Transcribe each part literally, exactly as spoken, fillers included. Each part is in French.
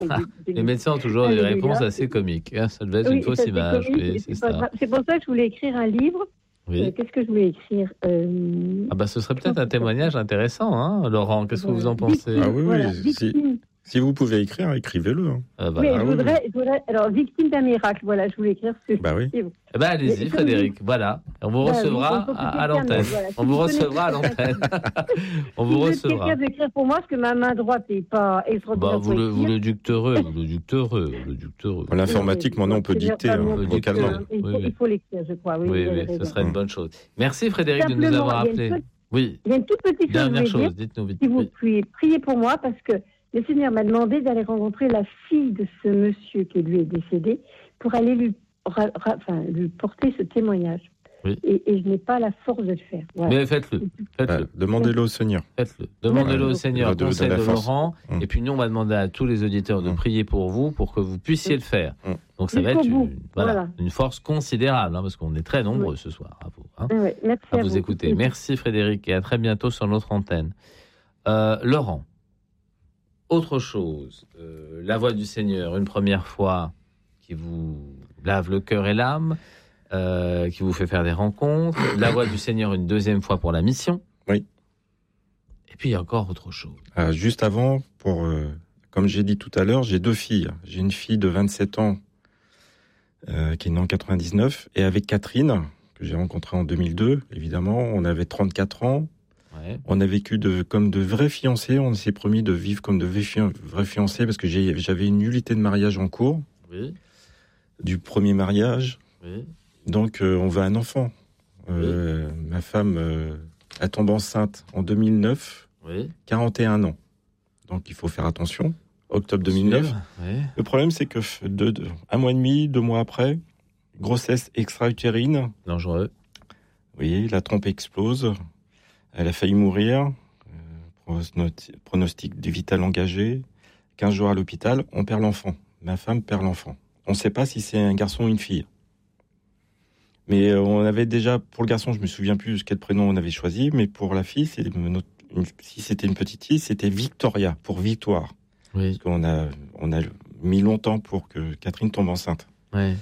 Ah, les médecins ont toujours des réponses assez comiques. Hein, ça devait être oui, une fausse image. Oui, c'est, c'est, c'est pour ça que je voulais écrire un livre. Oui. Euh, qu'est-ce que je voulais écrire euh... Ah bah, ce serait peut-être un témoignage intéressant, hein, Laurent. Qu'est-ce voilà. que vous en pensez? Ah oui, voilà. oui. Si, si vous pouvez écrire, écrivez-le. Hein. Ah bah, oui, ah, je, voudrais, oui. je voudrais. Alors, victime d'un miracle, voilà, je voulais écrire ce bah oui. livre. Eh ben, allez-y, Frédéric. Vous... Voilà. On vous bah, recevra oui, à, à l'antenne. Voilà. On vous recevra à l'antenne. On vous recevra. Quelqu'un d'écrire pour moi, parce que ma main droite n'est pas extraordinaire. Bah, vous, le, vous le dicterez, vous le dicterez, le dicterez. En l'informatique, maintenant, on peut dicter vocalement. Il faut l'écrire, je crois. Oui, oui, ce serait une bonne chose. Merci, Frédéric, de nous avoir appelés. Oui. Il y a une toute petite Dernière chose. chose, dites-nous vite. Si vous pouvez prier pour moi, parce que le Seigneur m'a demandé d'aller rencontrer la fille de ce monsieur qui lui est décédé pour aller lui, ra, ra, enfin, lui porter ce témoignage. Oui. Et, et je n'ai pas la force de le faire. Voilà. Mais faites-le. faites-le. Bah, demandez-le au Seigneur. Faites-le. Demandez-le au Seigneur, conseil de Laurent. Mmh. Et puis nous, on va demander à tous les auditeurs de mmh. prier pour vous, pour que vous puissiez mmh. le faire. Mmh. Donc ça va être une, voilà, voilà. une force considérable, hein, parce qu'on est très nombreux oui. ce soir à vous, hein, oui, merci à, à vous, vous écouter. Oui. Merci Frédéric, et à très bientôt sur notre antenne. Euh, Laurent, autre chose, euh, la voix du Seigneur, une première fois, qui vous lave le cœur et l'âme, euh, qui vous fait faire des rencontres, la voix du Seigneur une deuxième fois pour la mission. Oui. Et puis il y a encore autre chose. Euh, juste avant, pour, euh, comme j'ai dit tout à l'heure, j'ai deux filles. J'ai une fille de vingt-sept ans, Euh, qui est née en quatre-vingt-dix-neuf, et avec Catherine, que j'ai rencontrée en deux mille deux, évidemment, on avait trente-quatre ans, ouais. On a vécu de, comme de vrais fiancés, on s'est promis de vivre comme de vrais fiancés, parce que j'ai, j'avais une nullité de mariage en cours, oui. du premier mariage, oui. donc euh, on veut un enfant. Euh, oui. Ma femme, euh, elle tombe enceinte en deux mille neuf, oui. quarante et un ans, donc il faut faire attention. Octobre deux mille neuf. Oui. Le problème, c'est que de, de, un mois et demi, deux mois après, grossesse extra-utérine. Dangereux. Oui, la trompe explose. Elle a failli mourir. Euh, pronostic du vital engagé. quinze jours à l'hôpital. On perd l'enfant. Ma femme perd l'enfant. On ne sait pas si c'est un garçon ou une fille. Mais euh, on avait déjà, pour le garçon, je ne me souviens plus quel prénom on avait choisi, mais pour la fille, c'est notre, une, si c'était une petite fille, c'était Victoria, pour victoire. Oui. Parce qu'on a, on a mis longtemps pour que Catherine tombe enceinte. Oui.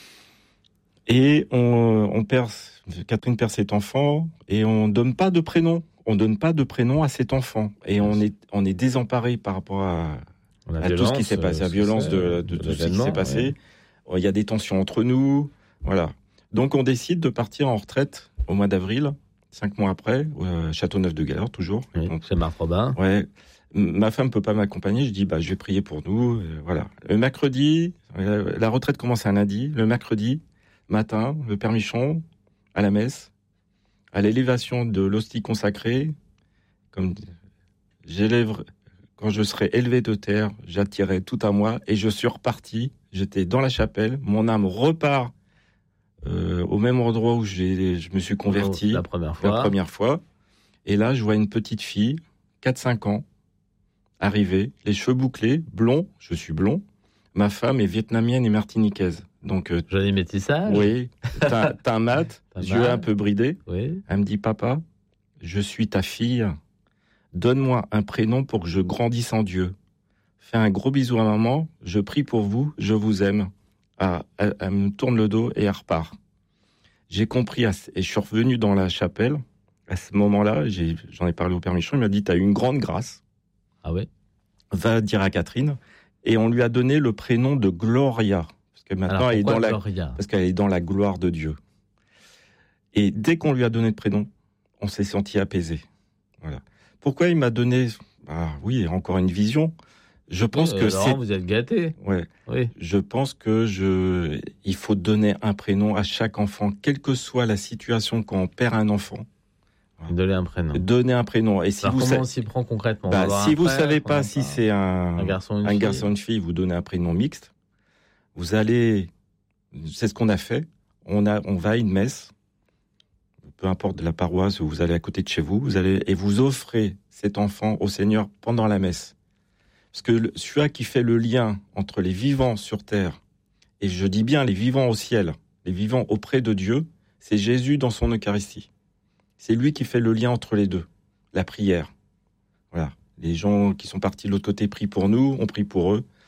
Et on, on perd, Catherine perd cet enfant et on donne pas de prénom. On donne pas de prénom à cet enfant. Et oui. on est, on est désemparé par rapport à, à tout ce qui s'est passé, la violence de, de, de, de ce qui s'est passé. Ouais. Il y a des tensions entre nous. Voilà. Donc on décide de partir en retraite au mois d'avril, cinq mois après, euh, Châteauneuf-de-Galeur, toujours. Oui, donc, c'est Marc Robin. Ouais. Ma femme peut pas m'accompagner, je dis bah je vais prier pour nous, euh, voilà. Le mercredi, euh, la retraite commence un lundi, le mercredi matin, le Père Michon à la messe, à l'élévation de l'hostie consacrée, comme j'élève quand je serai élevé de terre, j'attirerai tout à moi et je suis reparti, j'étais dans la chapelle, mon âme repart euh, au même endroit où j'ai je me suis converti la première fois. La première fois. Et là, je vois une petite fille, quatre cinq ans, arrivé, les cheveux bouclés, blond, je suis blond. Ma femme est vietnamienne et martiniquaise. Donc, euh, joli métissage. Oui, t'as, t'as un mat, yeux un peu bridés. Oui. Elle me dit, papa, je suis ta fille. Donne-moi un prénom pour que je grandisse en Dieu. Fais un gros bisou à maman. Je prie pour vous. Je vous aime. Ah, elle, elle me tourne le dos et elle repart. J'ai compris et je suis revenu dans la chapelle. À ce moment-là, j'ai, j'en ai parlé au Père Michon. Il m'a dit, t'as eu une grande grâce. Ah ouais. Va dire à Catherine. Et on lui a donné le prénom de Gloria. Parce que maintenant, alors, elle est dans Gloria la, parce qu'elle est dans la gloire de Dieu. Et dès qu'on lui a donné le prénom, on s'est senti apaisé. Voilà. Pourquoi il m'a donné, ah oui, encore une vision. Je pense oui, que Laurent, c'est. Vous êtes gâté. Ouais. Oui. Je pense que je, il faut donner un prénom à chaque enfant, quelle que soit la situation quand on perd un enfant. Donner un prénom. Donner un prénom. Et si alors vous comment sa... on s'y prend concrètement? Bah, si vous ne savez pas un, si c'est un, un garçon ou une un fille. garçon une fille, vous donnez un prénom mixte. Vous allez, c'est ce qu'on a fait. On a, on va à une messe, peu importe de la paroisse où vous allez à côté de chez vous, vous allez et vous offrez cet enfant au Seigneur pendant la messe. Parce que le, celui qui fait le lien entre les vivants sur terre et je dis bien les vivants au ciel, les vivants auprès de Dieu, c'est Jésus dans son Eucharistie. C'est lui qui fait le lien entre les deux, la prière. Voilà. Les gens qui sont partis de l'autre côté prient pour nous, on prie pour eux.